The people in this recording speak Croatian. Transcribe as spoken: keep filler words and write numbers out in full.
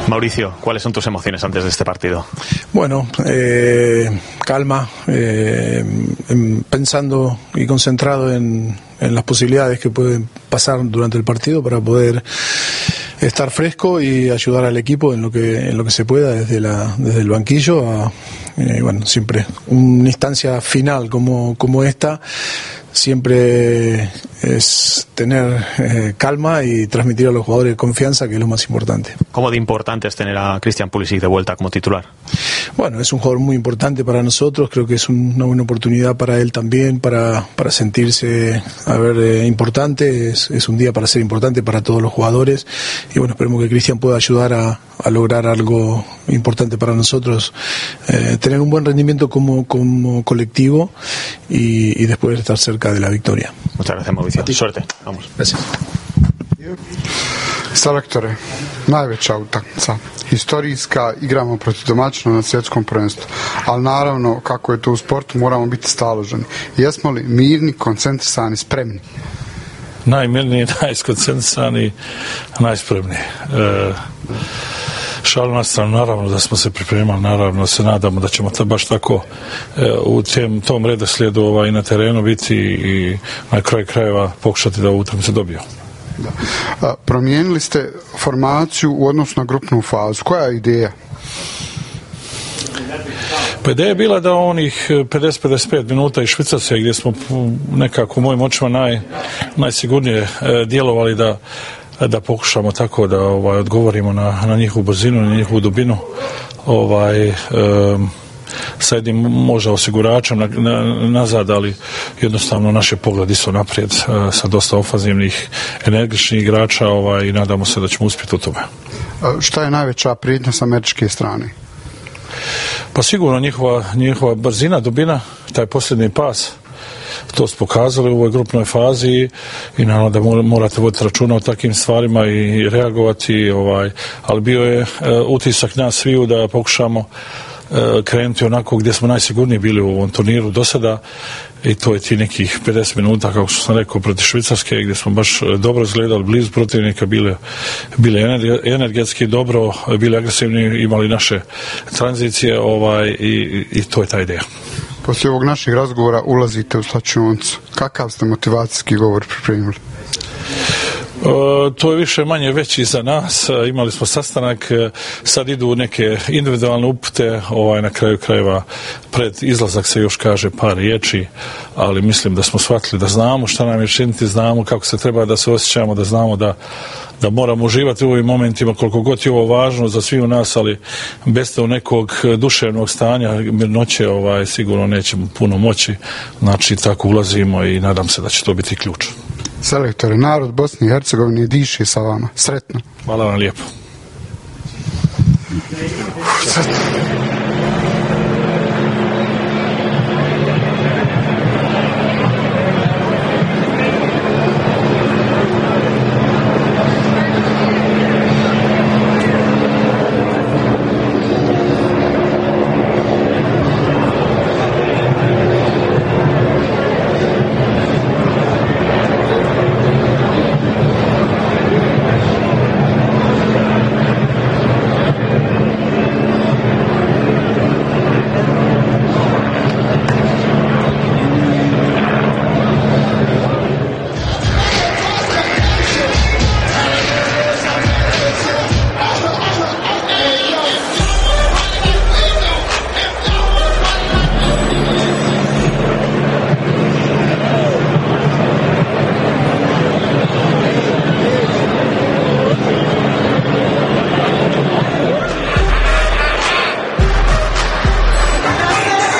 Mauricio, ¿cuáles son tus emociones antes de este partido? Bueno, eh, calma, eh, pensando y concentrado en, en las posibilidades que pueden pasar durante el partido para poder estar fresco y ayudar al equipo en lo que en lo que se pueda desde la desde el banquillo a, eh, bueno, siempre una instancia final como como esta siempre es tener eh, calma y transmitir a los jugadores confianza, que es lo más importante. ¿Cómo de importante es tener a Christian Pulisic de vuelta como titular? Bueno, es un jugador muy importante para nosotros, creo que es una buena oportunidad para él también, para, para sentirse a ver, eh, importante, es, es un día para ser importante para todos los jugadores y bueno, esperemos que Christian pueda ayudar a, a lograr algo importante para nosotros, eh, tener un buen rendimiento como, como colectivo y, y después estar cerca de la victoria. Muchas gracias, Mauricio. Suerte. Vamos. Gracias. Selektore, najveća utakmica, historijska, igramo protiv domaćina na svjetskom prvenstvu, ali naravno, kako je to u sportu, moramo biti staloženi. Jesmo li mirni, koncentrisani, spremni? Najmirniji, najskoncentrisani, najspremniji. E, šalu na stranu, naravno da smo se pripremali, naravno se nadamo da ćemo ta baš tako e, u tem, tom redoslijedu ovaj, na terenu biti i na kraju krajeva pokušati da ovu utakmicu dobiju. Da. A, promijenili ste formaciju u odnosu na grupnu fazu. Koja je ideja? Pa ideja je bila da onih pedeset do pedeset pet minuta iz Švicarske gdje smo nekako u mojim očima naj, najsigurnije e, djelovali da, da pokušamo tako da ovaj, odgovorimo na, na njihovu brzinu, na njihovu dubinu. Ovaj, e, sa jednim možda osiguračem na, na, nazad, ali jednostavno naše pogledi su naprijed uh, sa dosta ofanzivnih, energičnih igrača ovaj, i nadamo se da ćemo uspjeti u tome. A šta je najveća prijetnja s američke strane? Pa sigurno njihova, njihova brzina, dubina, taj posljednji pas, to su pokazali u ovoj grupnoj fazi i, i naravno da morate voditi računa o takvim stvarima i reagovati, ovaj, ali bio je uh, utisak nas sviju da pokušamo krenuti onako gdje smo najsigurniji bili u ovom turniru do sada i to je ti nekih pedeset minuta, kako što sam rekao, protiv Švicarske gdje smo baš dobro izgledali, blizu protivnika, bile, bile energetski dobro, bili agresivni, imali naše tranzicije ovaj, i, i to je ta ideja. Poslije ovog našeg razgovora ulazite u slačionicu. Kakav ste motivacijski govor pripremili? Uh, to je više manje veći za nas. Uh, imali smo sastanak, uh, sad idu neke individualne upute, ovaj, na kraju krajeva pred izlazak se još kaže par riječi, ali mislim da smo shvatili da znamo šta nam je činiti, znamo kako se treba da se osjećamo, da znamo da, da moramo uživati u ovim momentima koliko god je ovo važno za svi u nas, ali bez tog nekog duševnog stanja, mirnoće, ovaj, sigurno nećemo puno moći, znači tako ulazimo i nadam se da će to biti ključ. Selektore, narod Bosne i Hercegovine diše sa vama. Sretno. Hvala vam lijepo. Sretno.